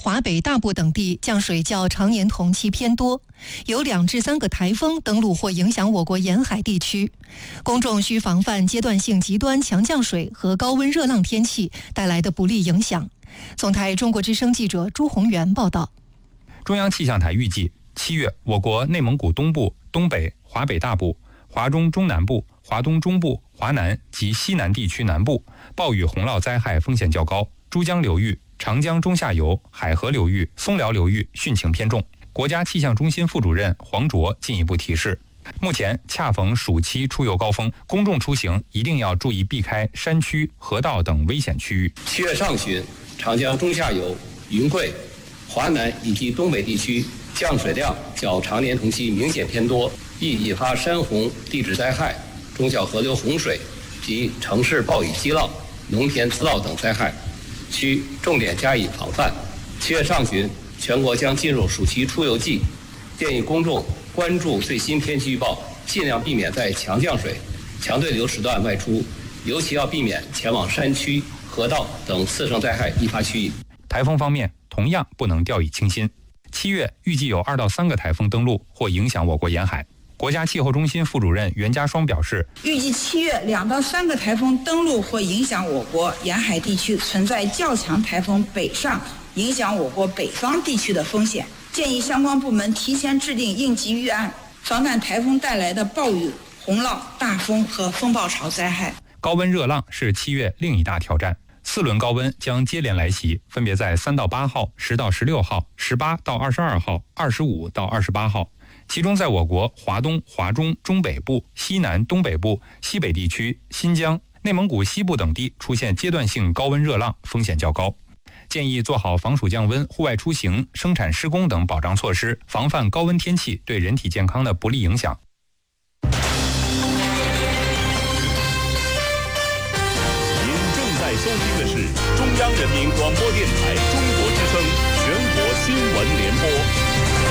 华北大部等地降水较常年同期偏多，有2至3个台风登陆或影响我国沿海地区，公众需防范阶段性极端强降水和高温热浪天气带来的不利影响。总台中国之声记者朱宏元报道。 中央气象台预计，7月我国内蒙古东部、东北、华北大部、华中中南部、华东中部、华南及西南地区南部暴雨洪涝灾害风险较高，珠江流域、长江中下游、海河流域、松辽流域汛情偏重。国家气象中心副主任黄卓进一步提示，目前恰逢暑期出游高峰，公众出行一定要注意避开山区、河道等危险区域。 7月上旬，长江中下游、云贵、华南以及东北地区降水量较常年同期明显偏多，易引发山洪、地质灾害、中小河流洪水及城市暴雨激涝、农田滋涝等灾害，需重点加以防范。7月上旬，全国将进入暑期出游季，建议公众关注最新天气预报，尽量避免在强降水、强对流时段外出，尤其要避免前往山区、河道等次生灾害易发区域。 台风方面，同样不能掉以轻心。7月预计有2到3个台风登陆或影响我国沿海。国家气候中心副主任袁家双表示， 预计7月2到3个台风登陆或影响我国沿海地区，存在较强台风北上影响我国北方地区的风险，建议相关部门提前制定应急预案，防范台风带来的暴雨、洪涝、大风和风暴潮灾害。 高温热浪是7月另一大挑战，4轮高温将接连来袭，分别在3到8号、10到16号、18到22号、25到28号。其中在我国华东、华中、中北部、西南、东北部、西北地区、新疆、内蒙古西部等地出现阶段性高温热浪，风险较高。建议做好防暑降温、户外出行、生产施工等保障措施，防范高温天气对人体健康的不利影响。 您正在收听的是中央人民广播电台中国之声全国新闻联播。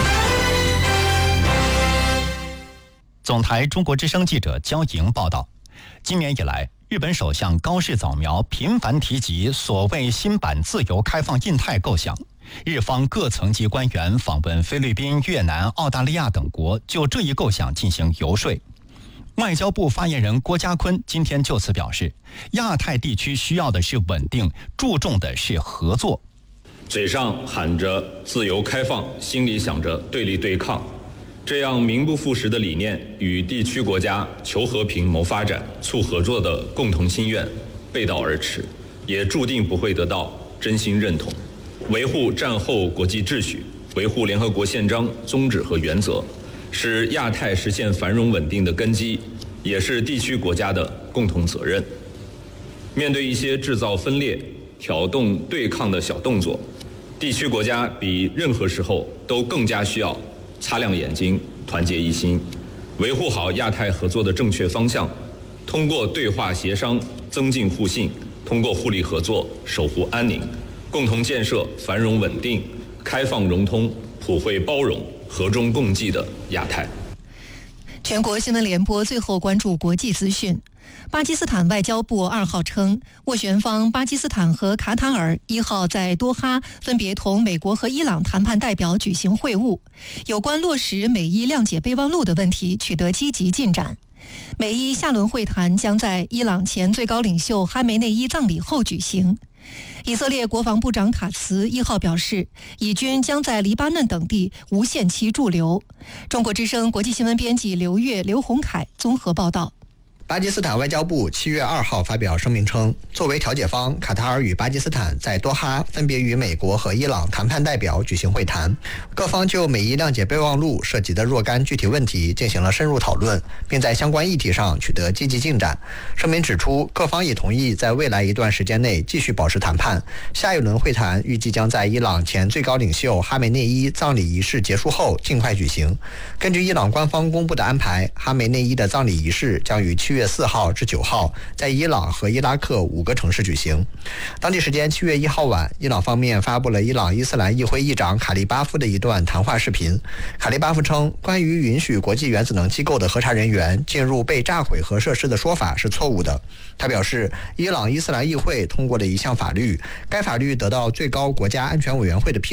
总台中国之声记者焦莹报道，今年以来，日本首相高市早苗频繁提及所谓新版自由开放印太构想，日方各层级官员访问菲律宾、越南、澳大利亚等国，就这一构想进行游说。外交部发言人郭家坤今天就此表示，亚太地区需要的是稳定，注重的是合作。 嘴上喊着自由开放，心里想着对立对抗，这样名不副实的理念与地区国家求和平、谋发展、促合作的共同心愿背道而驰，也注定不会得到真心认同。维护战后国际秩序，维护联合国宪章宗旨和原则，是亚太实现繁荣稳定的根基，也是地区国家的共同责任。面对一些制造分裂、挑动对抗的小动作，地区国家比任何时候都更加需要擦亮眼睛，团结一心，维护好亚太合作的正确方向，通过对话协商增进互信，通过互利合作守护安宁，共同建设繁荣稳定、开放融通、普惠包容、和衷共济的亚太。 全国新闻联播最后关注国际资讯。巴基斯坦外交部2号称，斡旋方巴基斯坦和卡塔尔1号在多哈分别同美国和伊朗谈判代表举行会晤，有关落实美伊谅解备忘录的问题取得积极进展。美伊下轮会谈将在伊朗前最高领袖哈梅内伊葬礼后举行。以色列国防部长卡茨1号表示，以军将在黎巴嫩等地无限期驻留。中国之声国际新闻编辑刘越、刘洪凯综合报道。 巴基斯坦外交部7月2号发表声明称，作为调解方，卡塔尔与巴基斯坦在多哈分别与美国和伊朗谈判代表举行会谈，各方就美伊谅解备忘录涉及的若干具体问题进行了深入讨论，并在相关议题上取得积极进展。声明指出，各方也同意在未来一段时间内继续保持谈判，下一轮会谈预计将在伊朗前最高领袖哈梅内伊葬礼仪式结束后尽快举行。根据伊朗官方公布的安排，哈梅内伊的葬礼仪式将于7月4号至9号在伊朗和伊拉克5个城市举行。当地时间7月1号晚，伊朗方面发布了伊朗伊斯兰议会议长卡利巴夫的一段谈话视频。卡利巴夫称，关于允许国际原子能机构的核查人员进入被炸毁核设施的说法是错误的。他表示，伊朗伊斯兰议会通过了一项法律，该法律得到最高国家安全委员会的批